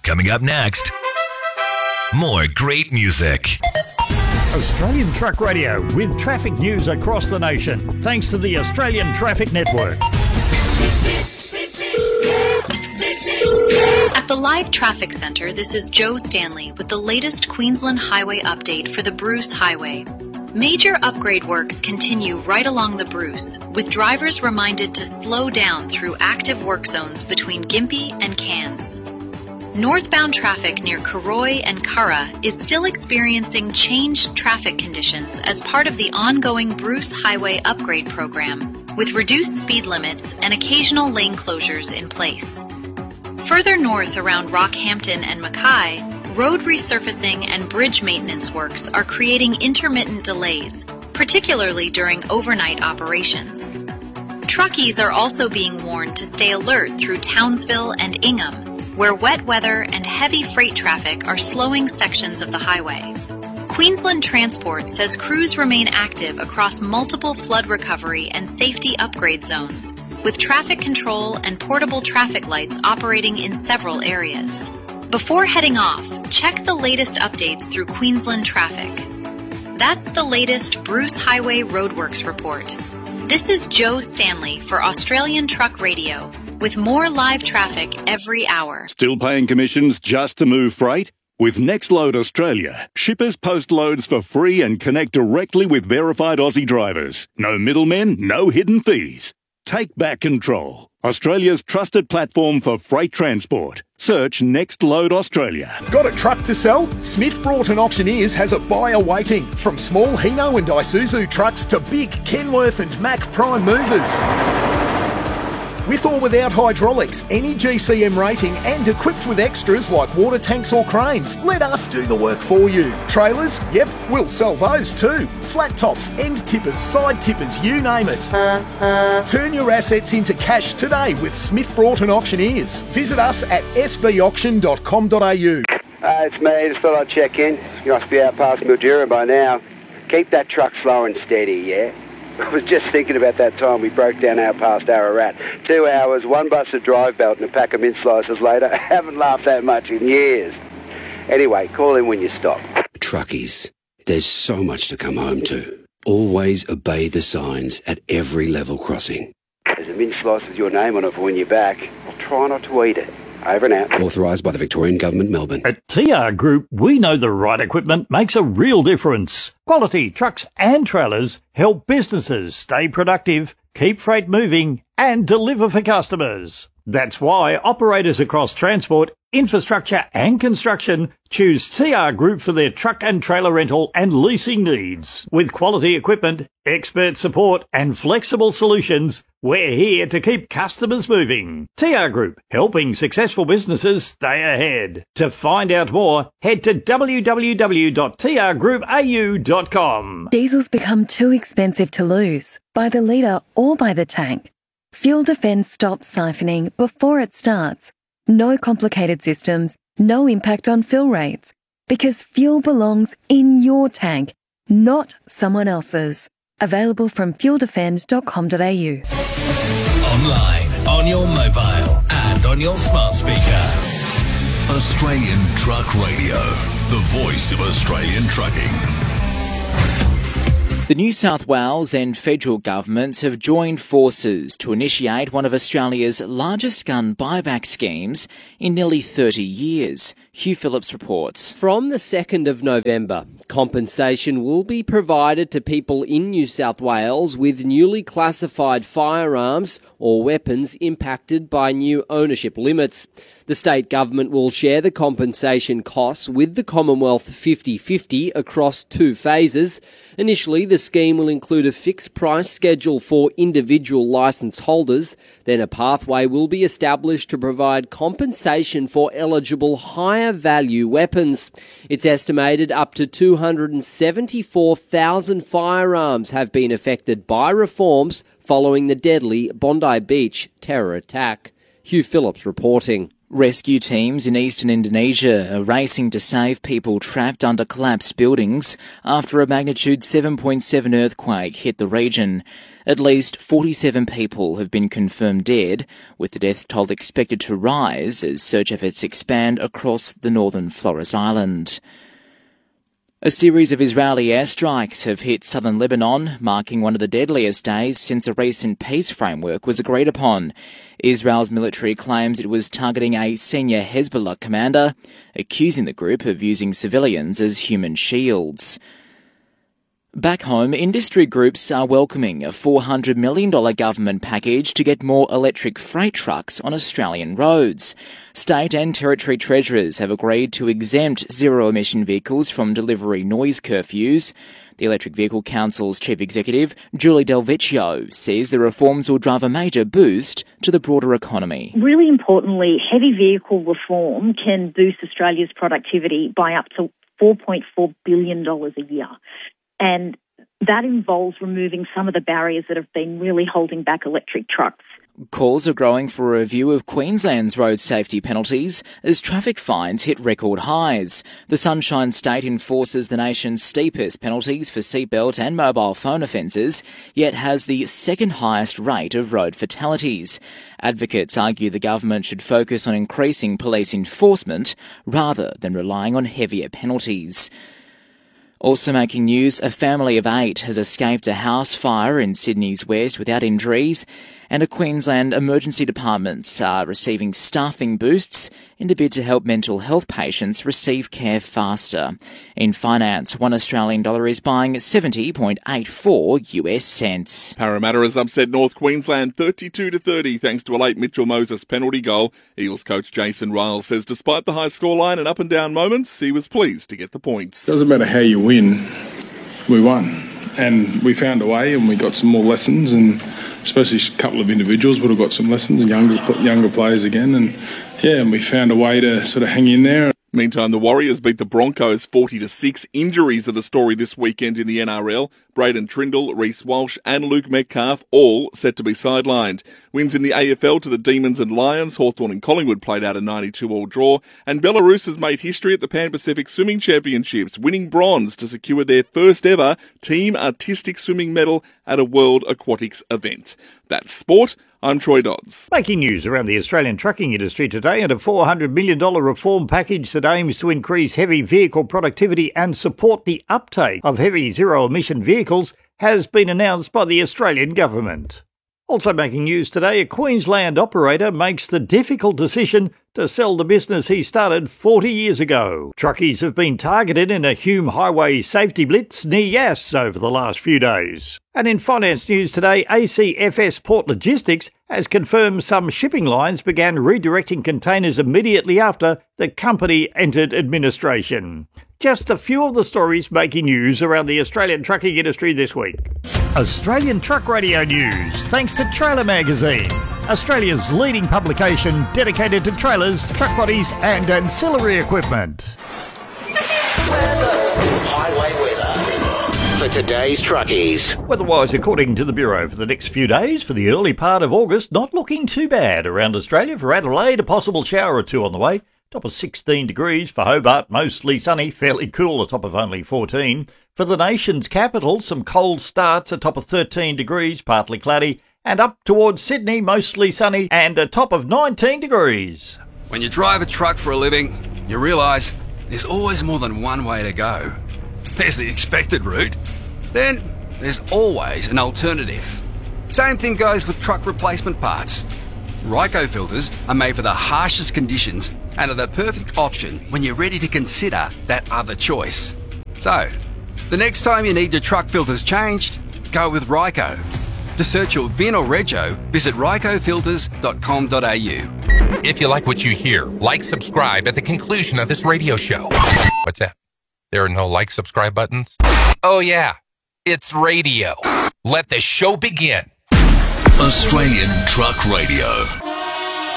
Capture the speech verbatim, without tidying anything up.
Coming up next, more great music. Australian Truck Radio with traffic news across the nation. Thanks to the Australian Traffic Network. At the Live Traffic Centre, this is Joe Stanley with the latest Queensland Highway update for the Bruce Highway. Major upgrade works continue right along the Bruce, with drivers reminded to slow down through active work zones between Gympie and Cairns. Northbound traffic near Karoi and Curra is still experiencing changed traffic conditions as part of the ongoing Bruce Highway upgrade program, with reduced speed limits and occasional lane closures in place. Further north around Rockhampton and Mackay, road resurfacing and bridge maintenance works are creating intermittent delays, particularly during overnight operations. Truckies are also being warned to stay alert through Townsville and Ingham, where wet weather and heavy freight traffic are slowing sections of the highway. Queensland Transport says crews remain active across multiple flood recovery and safety upgrade zones, with traffic control and portable traffic lights operating in several areas. Before heading off, check the latest updates through Queensland Traffic. That's the latest Bruce Highway Roadworks report. This is Joe Stanley for Australian Truck Radio, with more live traffic every hour. Still paying commissions just to move freight? With Nextload Australia, shippers post loads for free and connect directly with verified Aussie drivers. No middlemen, no hidden fees. Take back control. Australia's trusted platform for freight transport. Search Nextload Australia. Got a truck to sell? Smith Broughton Auctioneers has a buyer waiting. From small Hino and Isuzu trucks to big Kenworth and Mack Prime movers. With or without hydraulics, any G C M rating and equipped with extras like water tanks or cranes, let us do the work for you. Trailers? Yep, we'll sell those too. Flat tops, end tippers, side tippers, you name it. Turn your assets into cash today with Smith Broughton Auctioneers. Visit us at s b auction dot com dot a u. Uh, it's me, just thought I'd check in. You must be out past Mildura by now. Keep that truck slow and steady, yeah? I was just thinking about that time we broke down out past Ararat. Two hours, one busted drive belt and a pack of mint slices later. I haven't laughed that much in years. Anyway, call in when you stop. Truckies, there's so much to come home to. Always obey the signs at every level crossing. There's a mint slice with your name on it for when you're back. I'll try not to eat it. Over and out. Authorised by the Victorian Government, Melbourne. At T R Group, we know the right equipment makes a real difference. Quality trucks and trailers help businesses stay productive, keep freight moving, and deliver for customers. That's why operators across transport, infrastructure and construction choose T R Group for their truck and trailer rental and leasing needs. With quality equipment, expert support and flexible solutions, we're here to keep customers moving. T R Group, helping successful businesses stay ahead. To find out more, head to w w w dot t r group a u dot com. Diesel's become too expensive to lose, by the litre or by the tank. Fuel Defence stops siphoning before it starts. No complicated systems, no impact on fill rates. Because fuel belongs in your tank, not someone else's. Available from fuel defend dot com dot a u. Online, on your mobile, and on your smart speaker. Australian Truck Radio, the voice of Australian trucking. The New South Wales and federal governments have joined forces to initiate one of Australia's largest gun buyback schemes in nearly thirty years. Hugh Phillips reports. From the second of November, compensation will be provided to people in New South Wales with newly classified firearms or weapons impacted by new ownership limits. The state government will share the compensation costs with the Commonwealth fifty-fifty across two phases. Initially, the scheme will include a fixed price schedule for individual licence holders. Then a pathway will be established to provide compensation for eligible higher value weapons. It's estimated up to two hundred seventy-four thousand firearms have been affected by reforms following the deadly Bondi Beach terror attack. Hugh Phillips reporting. Rescue teams in eastern Indonesia are racing to save people trapped under collapsed buildings after a magnitude seven point seven earthquake hit the region. At least forty-seven people have been confirmed dead, with the death toll expected to rise as search efforts expand across the northern Flores Island. A series of Israeli airstrikes have hit southern Lebanon, marking one of the deadliest days since a recent peace framework was agreed upon. Israel's military claims it was targeting a senior Hezbollah commander, accusing the group of using civilians as human shields. Back home, industry groups are welcoming a four hundred million dollars government package to get more electric freight trucks on Australian roads. State and territory treasurers have agreed to exempt zero-emission vehicles from delivery noise curfews. The Electric Vehicle Council's chief executive, Julie Del Vecchio, says the reforms will drive a major boost to the broader economy. Really importantly, heavy vehicle reform can boost Australia's productivity by up to four point four billion dollars a year. And that involves removing some of the barriers that have been really holding back electric trucks. Calls are growing for a review of Queensland's road safety penalties as traffic fines hit record highs. The Sunshine State enforces the nation's steepest penalties for seatbelt and mobile phone offences, yet has the second highest rate of road fatalities. Advocates argue the government should focus on increasing police enforcement rather than relying on heavier penalties. Also making news, a family of eight has escaped a house fire in Sydney's west without injuries, and a Queensland emergency departments are receiving staffing boosts in a bid to help mental health patients receive care faster. In finance, one Australian dollar is buying seventy point eight four U S cents. Parramatta has upset North Queensland thirty-two to thirty thanks to a late Mitchell Moses penalty goal. Eagles coach Jason Riles says despite the high scoreline and up-and-down moments, he was pleased to get the points. Doesn't matter how you win, we won. And we found a way and we got some more lessons, and especially a couple of individuals would have got some lessons, younger younger players again. And yeah, and we found a way to sort of hang in there. Meantime, the Warriors beat the Broncos forty to six. Injuries are the story this weekend in the N R L. Braden Trindle, Reece Walsh and Luke Metcalf all set to be sidelined. Wins in the A F L to the Demons and Lions. Hawthorn and Collingwood played out a ninety-two all draw. And Belarus has made history at the Pan Pacific Swimming Championships, winning bronze to secure their first ever team artistic swimming medal at a World Aquatics event. That's sport. I'm Troy Dodds. Making news around the Australian trucking industry today, and a four hundred million dollars reform package that aims to increase heavy vehicle productivity and support the uptake of heavy zero-emission vehicles has been announced by the Australian government. Also making news today, a Queensland operator makes the difficult decision to sell the business he started forty years ago. Truckies have been targeted in a Hume Highway safety blitz near Yass over the last few days. And in finance news today, A C F S Port Logistics has confirmed some shipping lines began redirecting containers immediately after the company entered administration. Just a few of the stories making news around the Australian trucking industry this week. Australian Truck Radio News, thanks to Trailer Magazine, Australia's leading publication dedicated to trailers, truck bodies and ancillary equipment. Highway weather for today's truckies. Weather-wise, according to the Bureau, for the next few days, for the early part of August, not looking too bad around Australia. For Adelaide, a possible shower or two on the way. Top of sixteen degrees. For Hobart, mostly sunny, fairly cool, a top of only fourteen. For the nation's capital, some cold starts, a top of thirteen degrees, partly cloudy. And up towards Sydney, mostly sunny, and a top of nineteen degrees. When you drive a truck for a living, you realise there's always more than one way to go. There's the expected route. Then there's always an alternative. Same thing goes with truck replacement parts. Ryco filters are made for the harshest conditions and are the perfect option when you're ready to consider that other choice. So, the next time you need your truck filters changed, go with Ryco. To search your V I N or Rego, visit ryco filters dot com dot a u. If you like what you hear, like, subscribe at the conclusion of this radio show. What's that? There are no like, subscribe buttons? Oh yeah, it's radio. Let the show begin. Australian Truck Radio.